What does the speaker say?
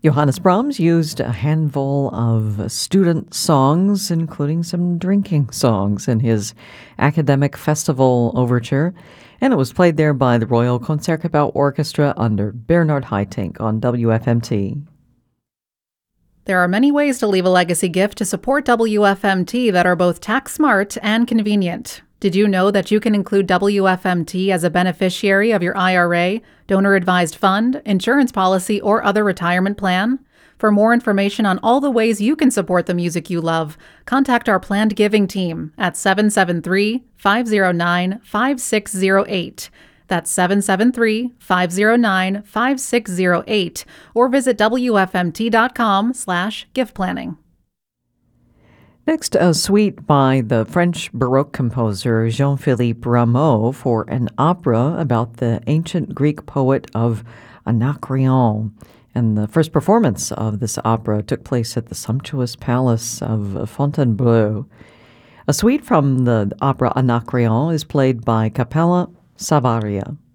Johannes Brahms used a handful of student songs, including some drinking songs, in his academic festival overture, and it was played there by the Royal Concertgebouw Orchestra under Bernard Haitink on WFMT. There are many ways to leave a legacy gift to support WFMT that are both tax smart and convenient. Did you know that you can include WFMT as a beneficiary of your IRA, donor-advised fund, insurance policy, or other retirement plan? For more information on all the ways you can support the music you love, contact our planned giving team at 773-509-5608. That's 773-509-5608, or visit WFMT.com/gift planning. Next, a suite by the French Baroque composer Jean-Philippe Rameau for an opera about the ancient Greek poet of Anacreon. And the first performance of this opera took place at the sumptuous palace of Fontainebleau. A suite from the opera Anacreon is played by Capella Savaria.